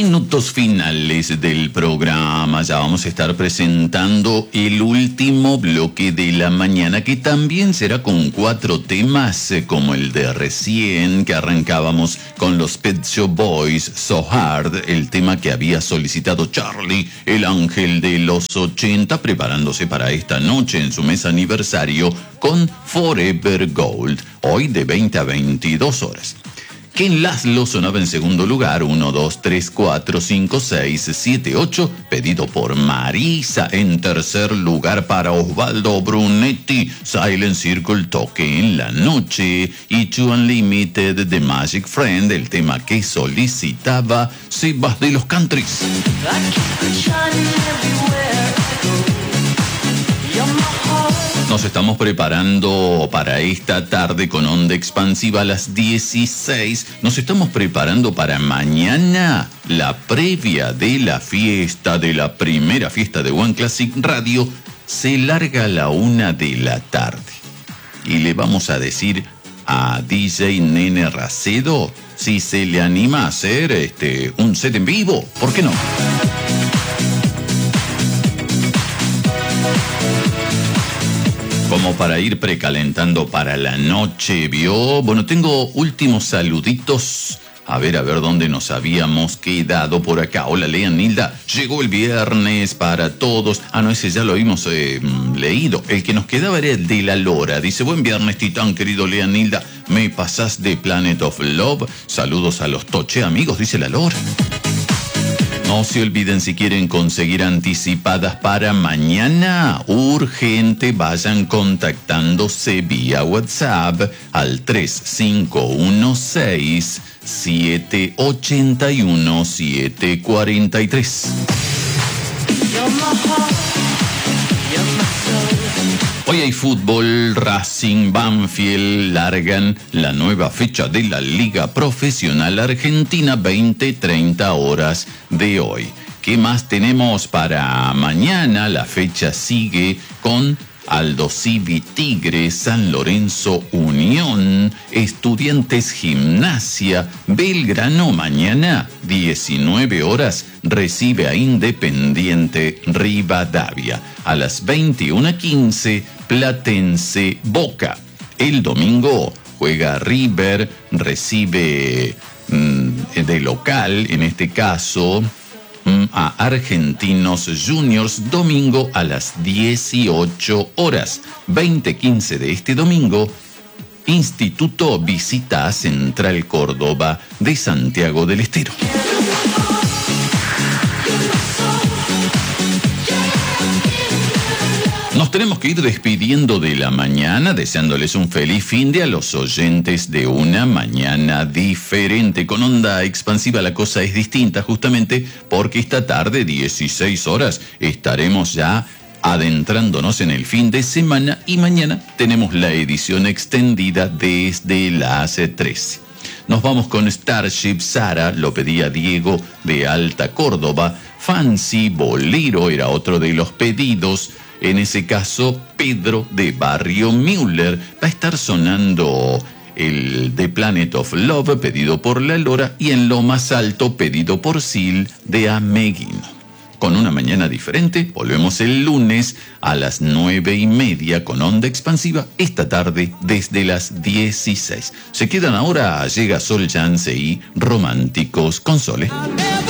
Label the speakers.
Speaker 1: Minutos finales del programa. Ya vamos a estar presentando el último bloque de la mañana, que también será con 4 temas, como el de recién, que arrancábamos con los Pet Shop Boys, So Hard, el tema que había solicitado Charlie, el ángel de los 80, preparándose para esta noche en su mes aniversario con Forever Gold, hoy de 20 a 22 horas. Ken Laszlo sonaba en segundo lugar, 1, 2, 3, 4, 5, 6, 7, 8, pedido por Marisa. En tercer lugar para Osvaldo Brunetti, Silent Circle, Toque en la Noche. Y To Unlimited, The Magic Friend, el tema que solicitaba Sebas de los Countries. Nos estamos preparando para esta tarde con onda expansiva a las 16. Nos estamos preparando para mañana, la previa de la fiesta, de la primera fiesta de One Classic Radio. Se larga a la 1 de la tarde. Y le vamos a decir a DJ Nene Racedo si se le anima a hacer un set en vivo. ¿Por qué no? Como para ir precalentando para la noche, ¿vio? Bueno, tengo últimos saluditos. A ver dónde nos habíamos quedado por acá. Hola, Leanilda. Llegó el viernes para todos. Ah, no, ese ya lo habíamos leído. El que nos quedaba era el de la Lora. Dice, buen viernes, Titán, querido Leanilda. Me pasás de Planet of Love. Saludos a los Toche amigos, dice la Lora. No se olviden, si quieren conseguir anticipadas para mañana, urgente, vayan contactándose vía WhatsApp al 3516-781-743. Hoy hay fútbol. Racing, Banfield largan la nueva fecha de la Liga Profesional Argentina, 20-30 horas de hoy. ¿Qué más tenemos para mañana? La fecha sigue con Aldo Civi Tigre, San Lorenzo Unión, Estudiantes Gimnasia, Belgrano mañana, 19 horas, recibe a Independiente Rivadavia. A las 21:15, Platense Boca. El domingo juega River, recibe de local, en este caso, a Argentinos Juniors, domingo a las 18 horas. 20:15 de este domingo, Instituto visita a Central Córdoba de Santiago del Estero. Nos tenemos que ir despidiendo de la mañana, deseándoles un feliz fin de a los oyentes de Una Mañana Diferente. Con onda expansiva la cosa es distinta, justamente porque esta tarde, 16 horas, estaremos ya adentrándonos en el fin de semana y mañana tenemos la edición extendida desde las 13. Nos vamos con Starship Sara, lo pedía Diego de Alta Córdoba. Fancy Bolero era otro de los pedidos. En ese caso, Pedro de Barrio Müller. Va a estar sonando el de Planet of Love, pedido por La Lora, y En lo más alto, pedido por Sil de Ameguino. Con Una Mañana Diferente, volvemos el lunes a las 9:30 con onda expansiva, esta tarde desde las 16. Se quedan ahora, Llega Sol Chance y Románticos con Sole.